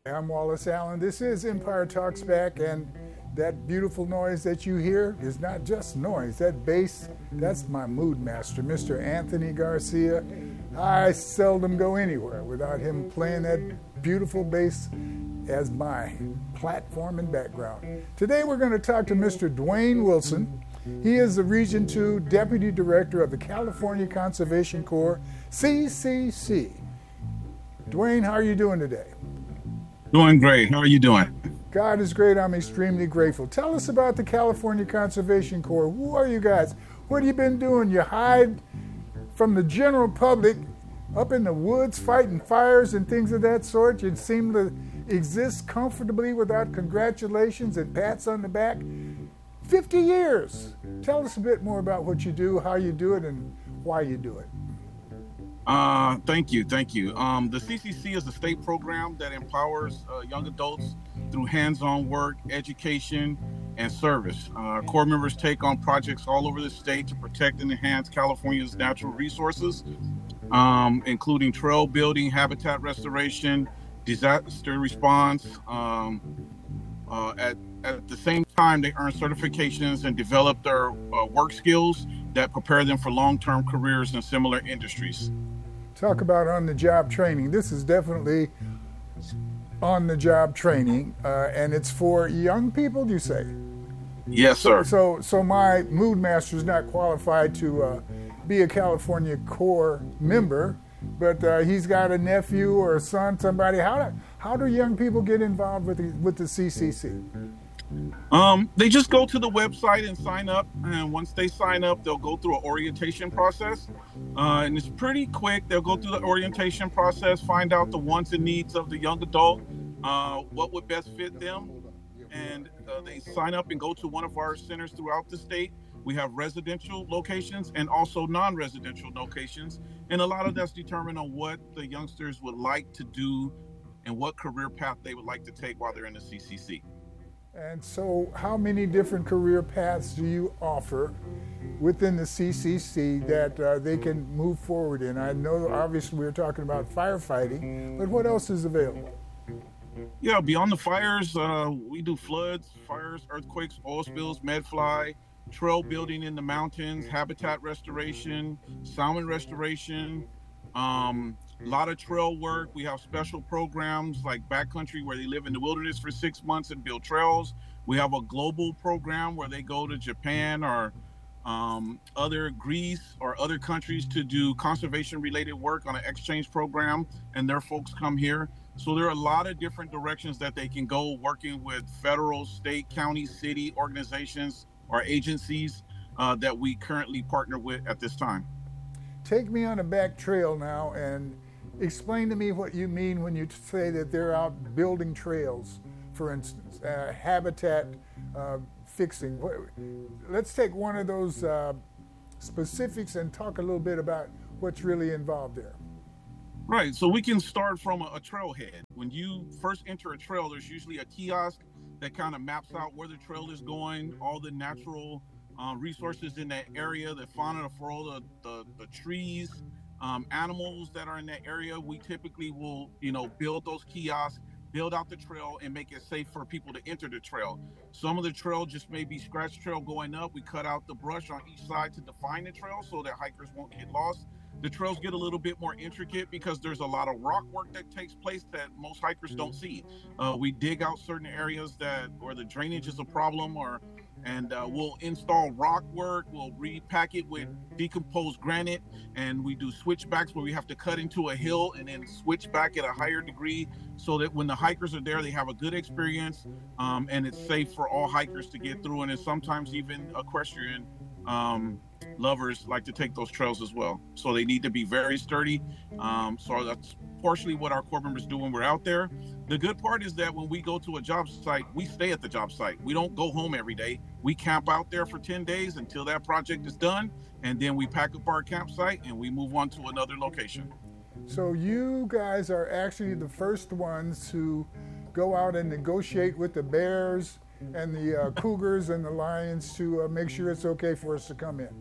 I'm Wallace Allen. This is Empire Talks Back, and that beautiful noise that you hear is not just noise. That bass, that's my mood master, Mr. Anthony Garcia. I seldom go anywhere without him playing that beautiful bass as my platform and background. Today we're going to talk to Mr. Dwayne Wilson. He is the Region 2 Deputy Director of the California Conservation Corps, CCC. Dwayne, how are you doing today? Doing great. How are you doing? God is great. I'm extremely grateful. Tell us about the California Conservation Corps. Who are you guys? What have you been doing? You hide from the general public up in the woods fighting fires and things of that sort. You seem to exist comfortably without congratulations and pats on the back. 50 years. Tell us a bit more about what you do, how you do it, and why you do it. Thank you. The CCC is a state program that empowers young adults through hands-on work, education, and service. Corps members take on projects all over the state to protect and enhance California's natural resources, including trail building, habitat restoration, disaster response. At the same time, they earn certifications and develop their work skills that prepare them for long-term careers in similar industries. Talk about on-the-job training. This is definitely on-the-job training, and it's for young people, do you say? Yes, sir. So my mood master is not qualified to be a California Corps member, but he's got a nephew or a son, somebody. How do young people get involved with the CCC? They just go to the website and sign up, and once they sign up, they'll go through an orientation process, and it's pretty quick. They'll go through the orientation process, find out the wants and needs of the young adult, what would best fit them, and they sign up and go to one of our centers throughout the state. We have residential locations and also non-residential locations, and a lot of that's determined on what the youngsters would like to do and what career path they would like to take while they're in the CCC. And so how many different career paths do you offer within the CCC that they can move forward in? I know obviously we're talking about firefighting, but what else is available? Yeah, beyond the fires, we do floods, fires, earthquakes, oil spills, medfly, trail building in the mountains, habitat restoration, salmon restoration, a lot of trail work. We have special programs like Backcountry where they live in the wilderness for 6 months and build trails. We have a global program where they go to Japan or other Greece or other countries to do conservation related work on an exchange program, and their folks come here. So there are a lot of different directions that they can go working with federal, state, county, city organizations or agencies that we currently partner with at this time. Take me on a back trail now and explain to me what you mean when you say that they're out building trails, for instance, habitat fixing. Let's take one of those specifics and talk a little bit about what's really involved there. Right, so we can start from a trailhead. When you first enter a trail, there's usually a kiosk that kind of maps out where the trail is going, all the natural resources in that area, the fauna, the flora, the trees, animals that are in that area. We typically will, build those kiosks, build out the trail, and make it safe for people to enter the trail. Some of the trail just may be scratch trail going up. We cut out the brush on each side to define the trail so that hikers won't get lost. The trails get a little bit more intricate because there's a lot of rock work that takes place that most hikers don't see. We dig out certain areas where the drainage is a problem, and we'll install rock work. We'll repack it with decomposed granite, and we do switchbacks where we have to cut into a hill and then switch back at a higher degree so that when the hikers are there, they have a good experience, and it's safe for all hikers to get through. And sometimes even equestrian lovers like to take those trails as well. So they need to be very sturdy. So that's partially what our Corps members do when we're out there. The good part is that when we go to a job site, we stay at the job site. We don't go home every day. We camp out there for 10 days until that project is done. And then we pack up our campsite and we move on to another location. So you guys are actually the first ones to go out and negotiate with the bears and the cougars and the lions to make sure it's okay for us to come in.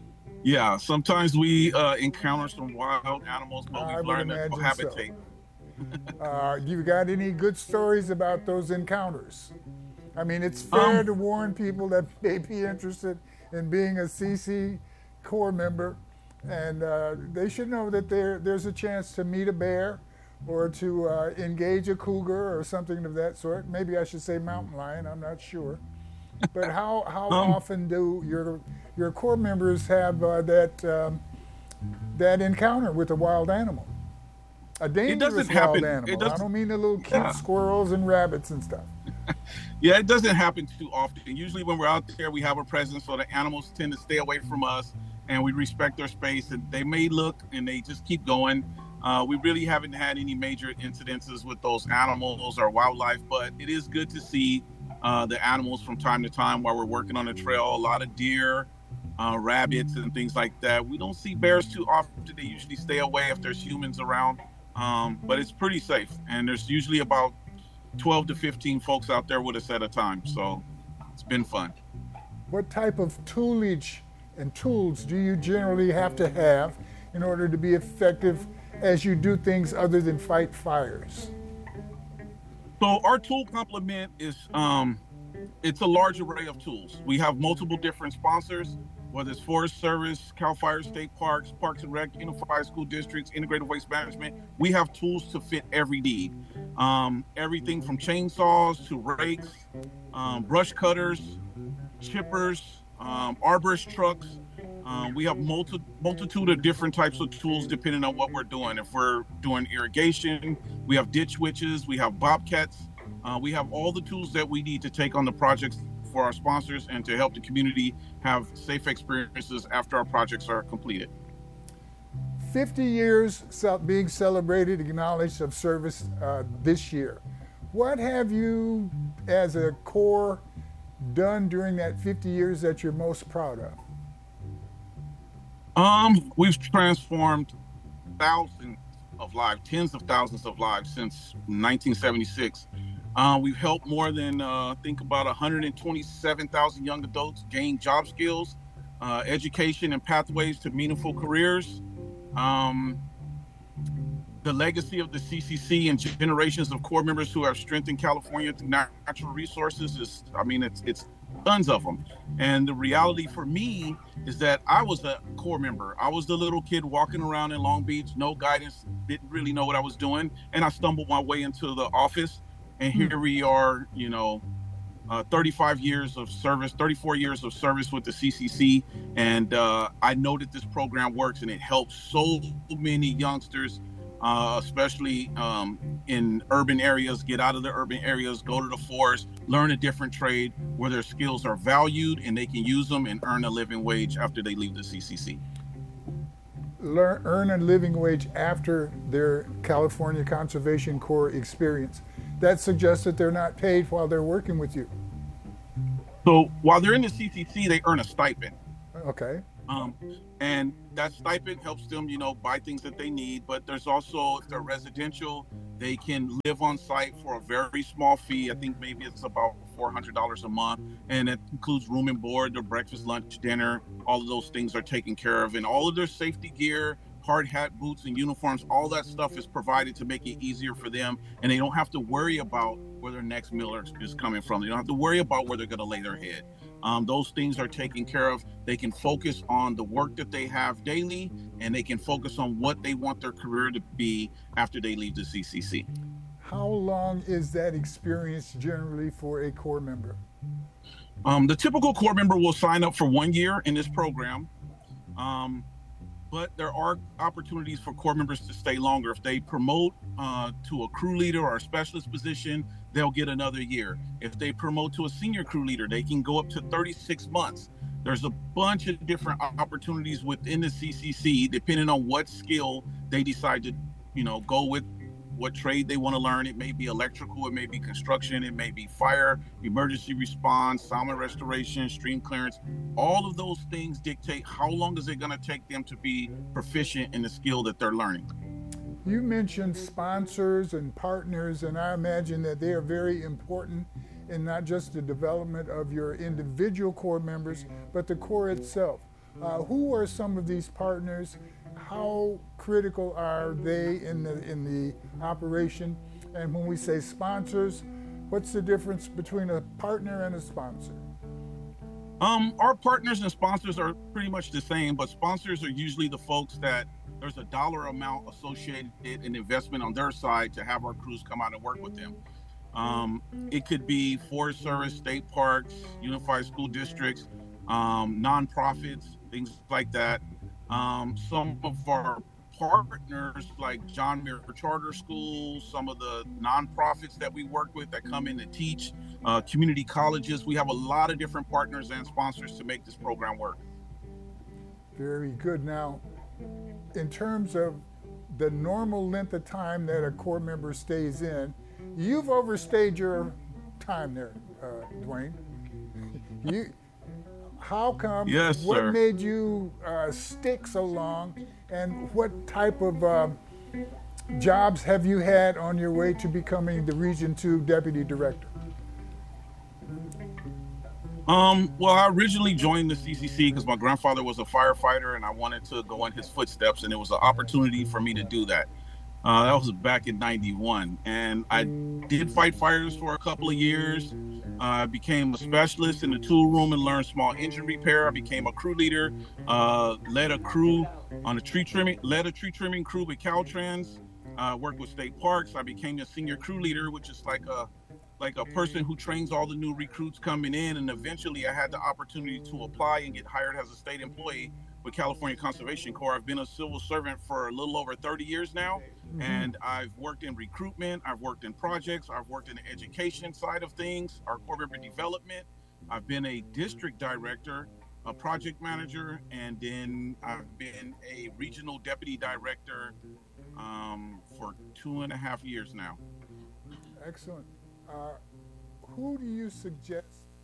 Yeah, sometimes we encounter some wild animals, but we've learned to cohabitate. You got any good stories about those encounters? I mean, it's fair to warn people that may be interested in being a CC Corps member, and they should know that there's a chance to meet a bear or to engage a cougar or something of that sort. Maybe I should say mountain lion, I'm not sure. But how often do your Corps members have that encounter with a wild animal? A dangerous wild animal. I don't mean the little cute squirrels and rabbits and stuff. Yeah, it doesn't happen too often. Usually when we're out there, we have a presence, so the animals tend to stay away from us, and we respect their space. And they may look, and they just keep going. We really haven't had any major incidences with those animals or wildlife, but it is good to see the animals from time to time while we're working on the trail. A lot of deer, rabbits, and things like that. We don't see bears too often. They usually stay away if there's humans around. But it's pretty safe, and there's usually about 12 to 15 folks out there with us at a time, so it's been fun. What type of toolage and tools do you generally have to have in order to be effective as you do things other than fight fires? So our tool complement is it's a large array of tools. We have multiple different sponsors, whether it's Forest Service, CAL FIRE State Parks, Parks and Rec, Unified School Districts, Integrated Waste Management. We have tools to fit every need. Everything from chainsaws to rakes, brush cutters, chippers, arborist trucks. We have multitude of different types of tools depending on what we're doing. If we're doing irrigation, we have ditch witches, we have bobcats. We have all the tools that we need to take on the projects for our sponsors and to help the community have safe experiences after our projects are completed. 50 years being celebrated, acknowledged of service this year. What have you as a Corps done during that 50 years that you're most proud of? We've transformed thousands of lives, tens of thousands of lives since 1976. We've helped more than, think about 127,000 young adults gain job skills, education, and pathways to meaningful careers. The legacy of the CCC and generations of Corps members who have strengthened California through natural resources is, it's tons of them. And the reality for me is that I was a Corps member. I was the little kid walking around in Long Beach, no guidance, didn't really know what I was doing. And I stumbled my way into the office. And here we are, 34 years of service with the CCC. And I know that this program works and it helps so many youngsters, especially in urban areas, get out of the urban areas, go to the forest, learn a different trade where their skills are valued and they can use them and earn a living wage after they leave the CCC. Earn a living wage after their California Conservation Corps experience. That suggests that they're not paid while they're working with you. So while they're in the CCC, they earn a stipend. Okay. And that stipend helps them, buy things that they need. But there's also, if they're residential, they can live on site for a very small fee. I think maybe it's about $400 a month. And it includes room and board, their breakfast, lunch, dinner. All of those things are taken care of. And all of their safety gear, hard hat, boots, and uniforms, all that stuff is provided to make it easier for them. And they don't have to worry about where their next meal is coming from. They don't have to worry about where they're going to lay their head. Those things are taken care of. They can focus on the work that they have daily, and they can focus on what they want their career to be after they leave the CCC. How long is that experience generally for a Corps member? The typical Corps member will sign up for 1 year in this program. But there are opportunities for Corps members to stay longer. If they promote to a crew leader or a specialist position, they'll get another year. If they promote to a senior crew leader, they can go up to 36 months. There's a bunch of different opportunities within the CCC, depending on what skill they decide to, go with, what trade they want to learn. It may be electrical, it may be construction, it may be fire, emergency response, salmon restoration, stream clearance. All of those things dictate how long is it going to take them to be proficient in the skill that they're learning. You mentioned sponsors and partners, and I imagine that they are very important in not just the development of your individual Corps members, but the Corps itself. Who are some of these partners? how critical are they in the operation? And when we say sponsors, what's the difference between a partner and a sponsor? Our partners and sponsors are pretty much the same, but sponsors are usually the folks that there's a dollar amount associated in investment on their side to have our crews come out and work with them. It could be Forest Service, state parks, unified school districts, nonprofits, things like that. Some of our partners, like John Muir Charter Schools, some of the nonprofits that we work with that come in to teach, community colleges. We have a lot of different partners and sponsors to make this program work. Very good. Now, in terms of the normal length of time that a Corps member stays in, you've overstayed your time there, Dwayne. How come? Yes, what sir. made you stick so long, and what type of jobs have you had on your way to becoming the Region 2 Deputy Director? Well, I originally joined the CCC because my grandfather was a firefighter and I wanted to go in his footsteps, and it was an opportunity for me to do that. That was back in 91. And I did fight fires for a couple of years. I became a specialist in the tool room and learned small engine repair. I became a crew leader, led a tree trimming crew with Caltrans, worked with state parks. I became a senior crew leader, which is like a person who trains all the new recruits coming in. And eventually I had the opportunity to apply and get hired as a state employee with California Conservation Corps. I've been a civil servant for a little over 30 years now. Mm-hmm. And I've worked in recruitment, I've worked in projects, I've worked in the education side of things, our Corps member development. I've been a district director, a project manager, and then I've been a regional deputy director for 2.5 years now. Excellent. Who do you suggest